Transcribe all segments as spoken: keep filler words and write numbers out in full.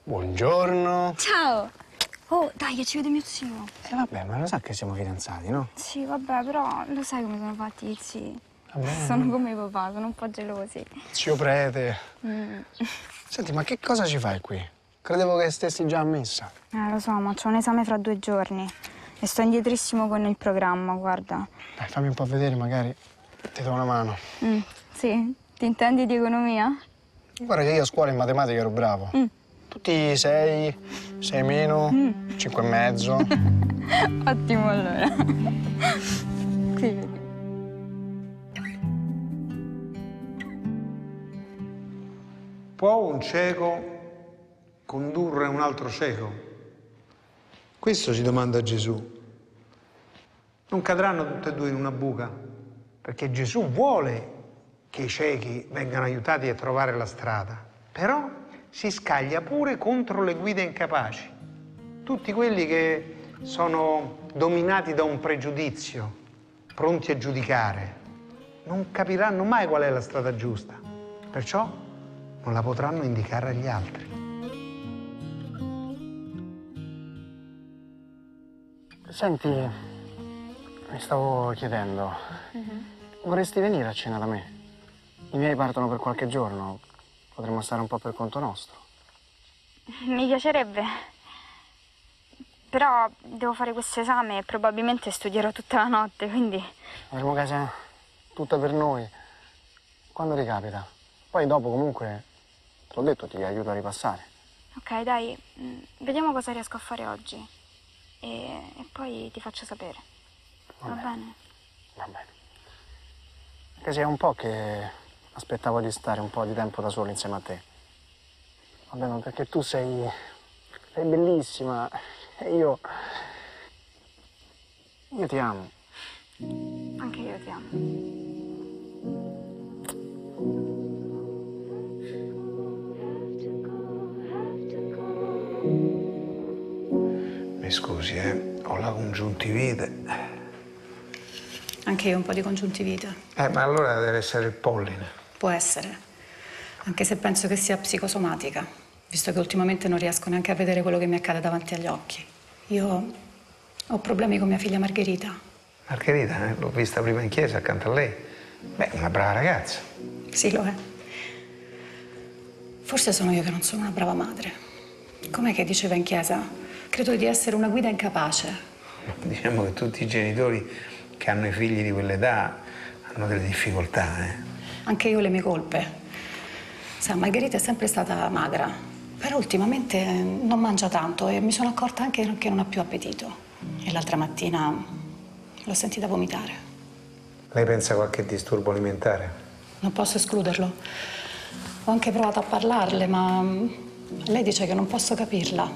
Buongiorno. Ciao. Oh, dai, che ci vede mio zio. E eh, vabbè, ma lo sa che siamo fidanzati, no? Sì, vabbè, però lo sai come sono fatti i zii. Vabbè. Sono come i papà, sono un po' gelosi. Zio prete. Mm. Senti, ma che cosa ci fai qui? Credevo che stessi già a messa. Eh, lo so, ma c'ho un esame fra due giorni. E sto indietrissimo con il programma, guarda. Dai, fammi un po' vedere, magari ti do una mano. Mm, sì? Ti intendi di economia? Guarda che io a scuola in matematica ero bravo. Mm. Tutti sei, sei meno, mm. cinque e mezzo. Ottimo, allora. Qui vedi. Può un cieco condurre un altro cieco? Questo si domanda Gesù. Non cadranno tutti e due in una buca? Perché Gesù vuole che i ciechi vengano aiutati a trovare la strada, però si scaglia pure contro le guide incapaci. Tutti quelli che sono dominati da un pregiudizio, pronti a giudicare, non capiranno mai qual è la strada giusta, perciò non la potranno indicare agli altri. Senti, mi stavo chiedendo, uh-huh. vorresti venire a cena da me? I miei partono per qualche giorno, potremmo stare un po' per conto nostro. Mi piacerebbe, però devo fare questo esame e probabilmente studierò tutta la notte, quindi... Avremo casa tutta per noi, quando ricapita. Poi dopo comunque, te l'ho detto, ti aiuto a ripassare. Ok, dai, vediamo cosa riesco a fare oggi e, e poi ti faccio sapere. Va, Va bene. bene? Va bene. Perché sia un po' che aspettavo di stare un po' di tempo da solo insieme a te. Vabbè, ma perché tu sei, sei bellissima e io... Io ti amo. Anche io ti amo. Mi scusi, eh, ho la congiuntivite. Anche io ho un po' di congiuntivite. Eh, ma allora deve essere il polline. Può essere, anche se penso che sia psicosomatica, visto che ultimamente non riesco neanche a vedere quello che mi accade davanti agli occhi. Io ho problemi con mia figlia Margherita. Margherita, eh? L'ho vista prima in chiesa accanto a lei. Beh, una brava ragazza. Sì, lo è. Forse sono io che non sono una brava madre. Com'è che diceva in chiesa? Credo di essere una guida incapace. Diciamo che tutti i genitori che hanno i figli di quell'età hanno delle difficoltà, eh. Anche io ho le mie colpe. Sa, Margherita è sempre stata magra, però ultimamente non mangia tanto e mi sono accorta anche che non ha più appetito. E l'altra mattina l'ho sentita vomitare. Lei pensa a qualche disturbo alimentare? Non posso escluderlo. Ho anche provato a parlarle, ma lei dice che non posso capirla.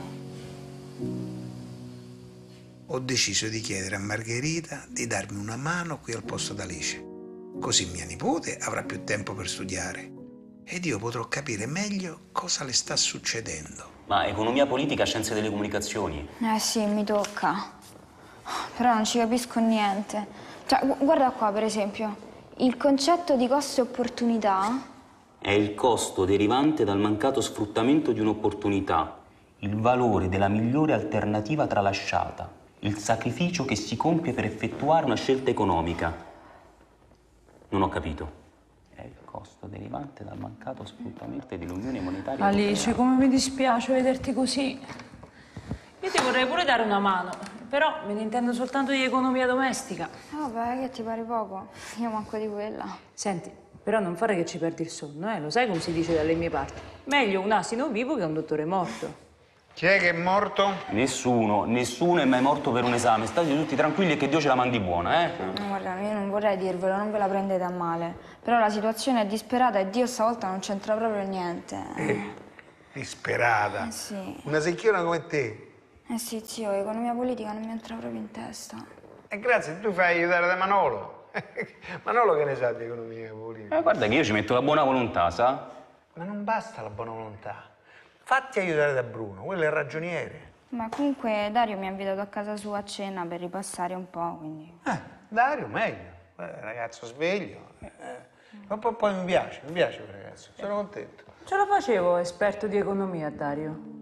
Ho deciso di chiedere a Margherita di darmi una mano qui al posto d'Alice. Così mia nipote avrà più tempo per studiare ed io potrò capire meglio cosa le sta succedendo. Ma economia politica, scienze delle comunicazioni? Eh sì, mi tocca. Però non ci capisco niente. Cioè, gu guarda qua, per esempio. Il concetto di costo e opportunità... È il costo derivante dal mancato sfruttamento di un'opportunità, il valore della migliore alternativa tralasciata, il sacrificio che si compie per effettuare una scelta economica. Non ho capito. È il costo derivante dal mancato sfruttamento dell'unione monetaria Alice, europea. come mi dispiace vederti così. Io ti vorrei pure dare una mano, però me ne intendo soltanto di economia domestica. Eh, vabbè, che ti pare poco? Io manco di quella. Senti, però non fare che ci perdi il sonno, eh? Lo sai come si dice dalle mie parti? Meglio un asino vivo che un dottore morto. Chi è che è morto? Nessuno, nessuno è mai morto per un esame. State tutti tranquilli e che Dio ce la mandi buona, eh? No, guarda, io non vorrei dirvelo, non ve la prendete a male. Però la situazione è disperata e Dio stavolta non c'entra proprio niente. Eh, disperata. Eh sì. Una secchiona come te. Eh sì, zio, economia politica non mi entra proprio in testa. E grazie, tu fai aiutare da Manolo. Manolo che ne sa di economia politica? Eh, guarda che io ci metto la buona volontà, sa? Ma non basta la buona volontà. Fatti aiutare da Bruno, quello è il ragioniere. Ma comunque Dario mi ha invitato a casa sua a cena per ripassare un po', quindi... Eh, Dario, meglio. Eh, ragazzo sveglio. Eh, ma poi, poi mi piace, mi piace quel ragazzo. Sono contento. Ce la facevo esperto di economia, Dario.